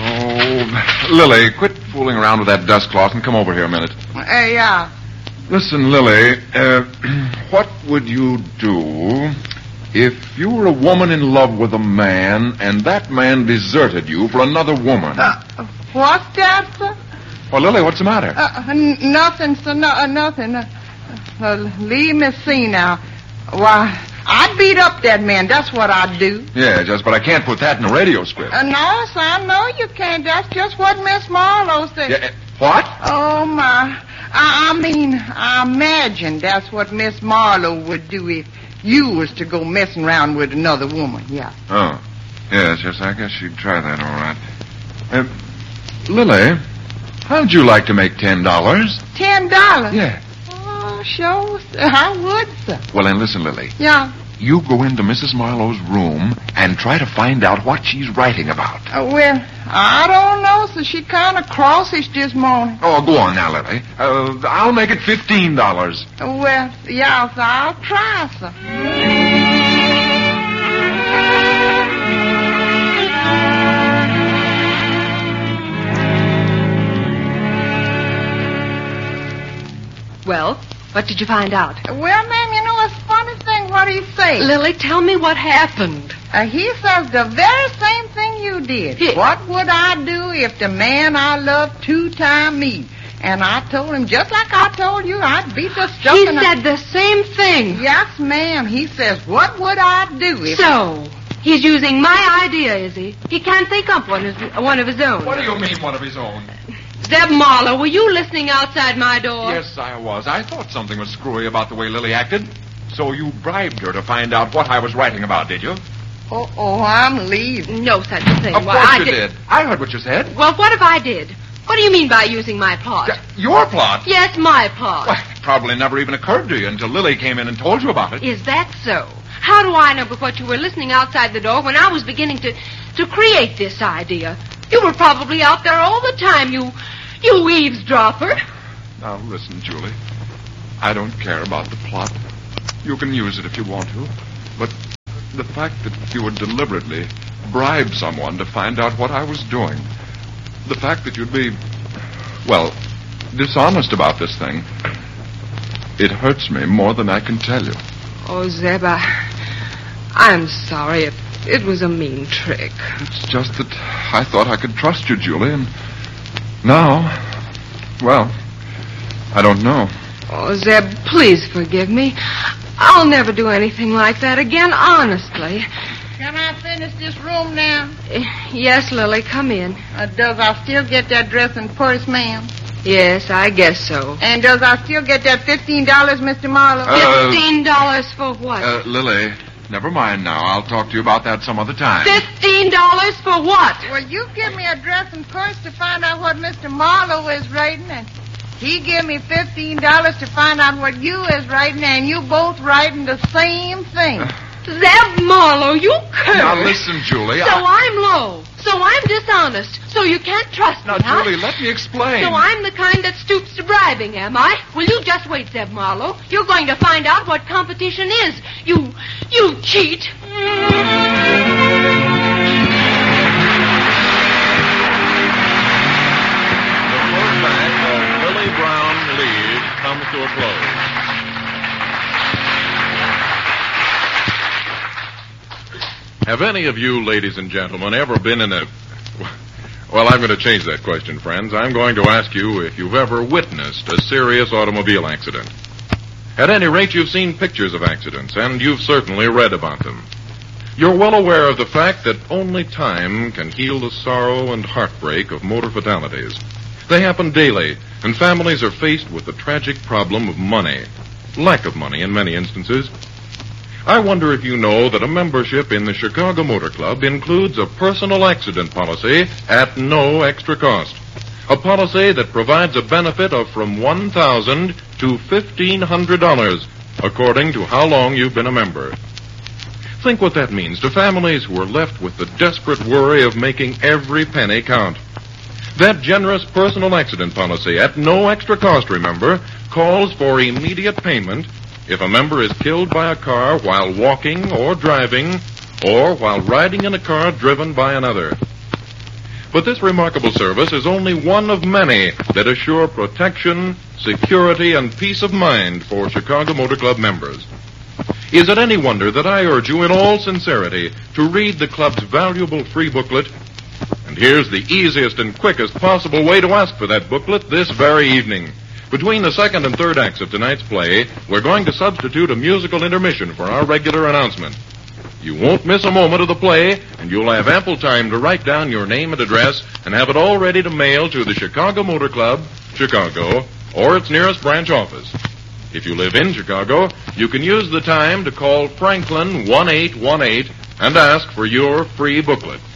Oh, Lily, quit fooling around with that dust cloth and come over here a minute. Yeah. Listen, Lily, what would you do if you were a woman in love with a man and that man deserted you for another woman? What's that, sir? Well, Lily, what's the matter? Nothing, sir. Nothing. Leave me see now. Why, I'd beat up that man. That's what I'd do. Yeah, but I can't put that in a radio script. No, sir, I know you can't. That's just what Miss Marlowe said. Yeah, what? Oh, my. I imagine that's what Miss Marlowe would do if you was to go messing around with another woman, yeah. Oh, yes, I guess she'd try that, all right. Lily, how'd you like to make $10? $10? Yeah. Oh, sure, sir. I would, sir. Well, then listen, Lily. Yeah. You go into Mrs. Marlowe's room and try to find out what she's writing about. Well, I don't know, sir. She kind of crossish this morning. Oh, go on now, Lily. I'll make it $15. Well, yeah, sir, I'll try, sir. Well, what did you find out? Well, ma'am, you know, it's a funny thing what he says. Lily, tell me what happened. He says the very same thing you did. What would I do if the man I love two-time me? And I told him, just like I told you, I'd beat the stuff. He said the same thing. Yes, ma'am. He says, what would I do if... So, he's using my idea, is he? He can't think up one of his own. What do you mean, one of his own? Zeb Marlowe, were you listening outside my door? Yes, I was. I thought something was screwy about the way Lily acted. So you bribed her to find out what I was writing about, did you? Oh, I'm leaving. No such a thing. Of course you did. I heard what you said. Well, what if I did? What do you mean by using my plot? Your plot? Yes, my plot. Well, it probably never even occurred to you until Lily came in and told you about it. Is that so? How do I know but what you were listening outside the door when I was beginning to create this idea? You were probably out there all the time, you eavesdropper. Now, listen, Julie. I don't care about the plot. You can use it if you want to. But the fact that you would deliberately bribe someone to find out what I was doing, the fact that you'd be, well, dishonest about this thing, it hurts me more than I can tell you. Oh, Zeb, I'm sorry. It was a mean trick. It's just that I thought I could trust you, Julie, and now, well, I don't know. Oh, Zeb, please forgive me. I'll never do anything like that again, honestly. Can I finish this room now? Yes, Lily, come in. Does I still get that dress and purse, ma'am? Yes, I guess so. And does I still get that $15, Mr. Marlowe? $15 for what? Lily, never mind now. I'll talk to you about that some other time. $15 for what? Well, you give me a dress and purse to find out what Mr. Marlowe is writing, and he give me $15 to find out what you is writing, and you both writing the same thing. Zeb Marlowe, you curse. Now, listen, Julie. So I'm low. So I'm dishonest. So you can't trust me, Now, Julie, let me explain. So I'm the kind that stoops to bribing, am I? Well, you just wait, Zeb Marlowe. You're going to find out what competition is. You cheat. The first act of Billy Brown Leaves comes to a close. Have any of you, ladies and gentlemen, ever been in a... Well, I'm going to change that question, friends. I'm going to ask you if you've ever witnessed a serious automobile accident. At any rate, you've seen pictures of accidents, and you've certainly read about them. You're well aware of the fact that only time can heal the sorrow and heartbreak of motor fatalities. They happen daily, and families are faced with the tragic problem of money. Lack of money in many instances. I wonder if you know that a membership in the Chicago Motor Club includes a personal accident policy at no extra cost. A policy that provides a benefit of from $1,000 to $1,500, according to how long you've been a member. Think what that means to families who are left with the desperate worry of making every penny count. That generous personal accident policy, at no extra cost, remember, calls for immediate payment if a member is killed by a car while walking or driving, or while riding in a car driven by another. But this remarkable service is only one of many that assure protection, security, and peace of mind for Chicago Motor Club members. Is it any wonder that I urge you in all sincerity to read the club's valuable free booklet? And here's the easiest and quickest possible way to ask for that booklet this very evening. Between the second and third acts of tonight's play, we're going to substitute a musical intermission for our regular announcement. You won't miss a moment of the play, and you'll have ample time to write down your name and address and have it all ready to mail to the Chicago Motor Club, Chicago, or its nearest branch office. If you live in Chicago, you can use the time to call Franklin 1818 and ask for your free booklet.